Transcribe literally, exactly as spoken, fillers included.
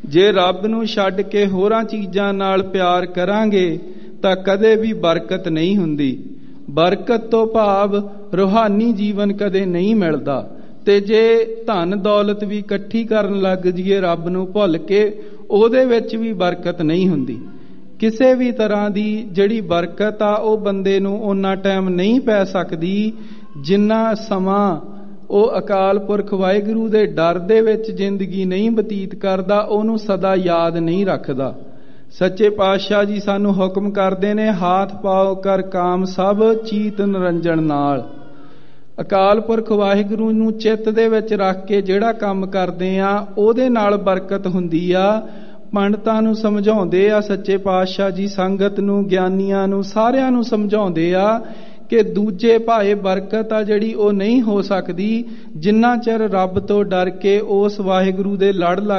ਜੇ ਰੱਬ ਨੂੰ ਛੱਡ ਕੇ ਹੋਰਾਂ ਚੀਜ਼ਾਂ ਨਾਲ ਪਿਆਰ ਕਰਾਂਗੇ ਤਾਂ ਕਦੇ ਵੀ ਬਰਕਤ ਨਹੀਂ ਹੁੰਦੀ। ਬਰਕਤ ਤੋਂ ਭਾਵ ਰੂਹਾਨੀ ਜੀਵਨ ਕਦੇ ਨਹੀਂ ਮਿਲਦਾ। ਤੇ ਜੇ ਧਨ ਦੌਲਤ ਵੀ ਇਕੱਠੀ ਕਰਨ ਲੱਗ ਜਾਈਏ ਰੱਬ ਨੂੰ ਭੁੱਲ ਕੇ, ਉਹਦੇ ਵਿੱਚ ਵੀ ਬਰਕਤ ਨਹੀਂ ਹੁੰਦੀ। ਕਿਸੇ ਵੀ ਤਰ੍ਹਾਂ ਦੀ ਜਿਹੜੀ ਬਰਕਤ ਆ ਉਹ ਬੰਦੇ ਨੂੰ ਓਨਾ ਟਾਈਮ ਨਹੀਂ ਪੈ ਸਕਦੀ ਜਿੰਨਾ ਸਮਾਂ ਉਹ ਅਕਾਲ ਪੁਰਖ ਵਾਹਿਗੁਰੂ ਦੇ ਡਰ ਦੇ ਵਿੱਚ ਜ਼ਿੰਦਗੀ ਨਹੀਂ ਬਤੀਤ ਕਰਦਾ, ਉਹਨੂੰ ਸਦਾ ਯਾਦ ਨਹੀਂ ਰੱਖਦਾ। ਸੱਚੇ ਪਾਤਸ਼ਾਹ ਜੀ ਸਾਨੂੰ ਹੁਕਮ ਕਰਦੇ ਨੇ, ਹਾਥ ਪਾਓ ਕਰ ਕਾਮ ਸਭ ਚੀਤ ਨਿਰੰਜਨ ਨਾਲ। ਅਕਾਲ ਪੁਰਖ ਵਾਹਿਗੁਰੂ ਨੂੰ ਚਿੱਤ ਦੇ ਵਿੱਚ ਰੱਖ ਕੇ ਜਿਹੜਾ ਕੰਮ ਕਰਦੇ ਆ ਉਹਦੇ ਨਾਲ ਬਰਕਤ ਹੁੰਦੀ ਆ। ਪੰਡਤਾਂ ਨੂੰ ਸਮਝਾਉਂਦੇ ਆ ਸੱਚੇ ਪਾਤਸ਼ਾਹ ਜੀ, ਸੰਗਤ ਨੂੰ, ਗਿਆਨੀਆਂ ਨੂੰ, ਸਾਰਿਆਂ ਨੂੰ ਸਮਝਾਉਂਦੇ ਆ ਕਿ ਦੂਜੇ ਭਾਏ ਬਰਕਤ ਆ ਜਿਹੜੀ ਉਹ ਨਹੀਂ ਹੋ ਸਕਦੀ ਜਿੰਨਾ ਚਿਰ ਰੱਬ ਤੋਂ ਡਰ ਕੇ ਉਸ ਵਾਹਿਗੁਰੂ ਦੇ ਲੜ ਲੱਗ